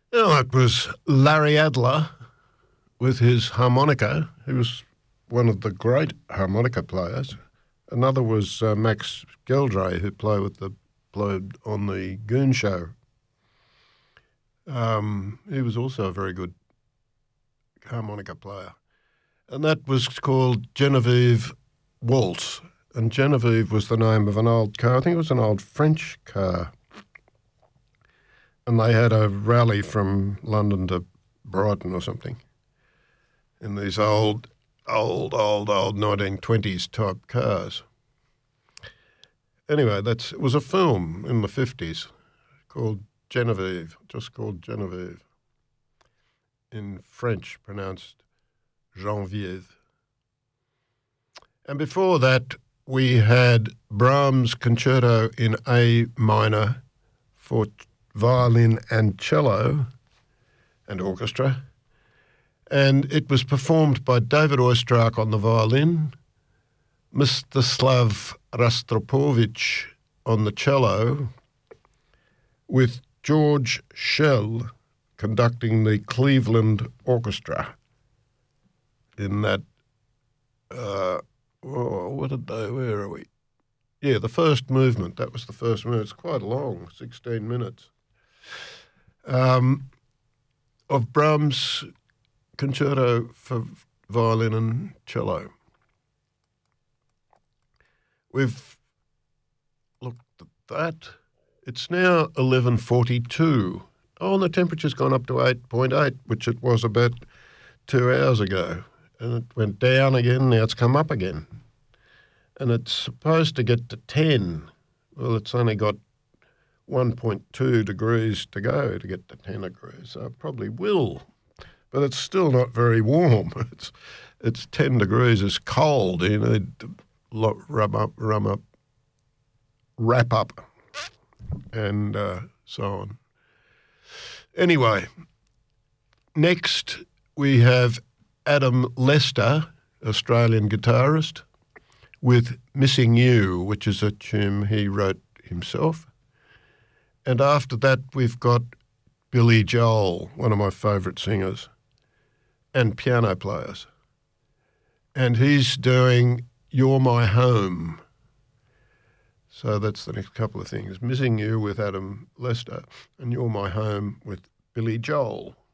Oh, it was Larry Adler with his harmonica. He was one of the great harmonica players. Another was Max Geldray, who played on the Goon Show. He was also a very good harmonica player. And that was called Genevieve Waltz. And Genevieve was the name of an old car. I think it was an old French car. And they had a rally from London to Brighton or something in these old 1920s type cars. Anyway, it was a film in the 50s called Genevieve, just called Genevieve. In French, pronounced Genevieve. And before that, we had Brahms' Concerto in A minor for violin and cello and orchestra. And it was performed by David Oistrakh on the violin, Mstislav Rostropovich on the cello, with George Schell conducting the Cleveland Orchestra in that, where are we? Yeah, the first movement. That was the first movement. It's quite long, 16 minutes. Of Brahms' Concerto for violin and cello. We've looked at that. It's now 11:42. Oh, and the temperature's gone up to 8.8, which it was about 2 hours ago. And it went down again, now it's come up again. And it's supposed to get to 10. Well, it's only got 1.2 degrees to go to get to 10 degrees, so it probably will. But it's still not very warm. It's 10 degrees. It's cold. You need to wrap up, and so on. Anyway, next we have Adam Lester, Australian guitarist, with Missing You, which is a tune he wrote himself. And after that, we've got Billy Joel, one of my favourite singers, and piano players. And he's doing You're My Home. So that's the next couple of things. Missing You with Adam Lester and You're My Home with Billy Joel.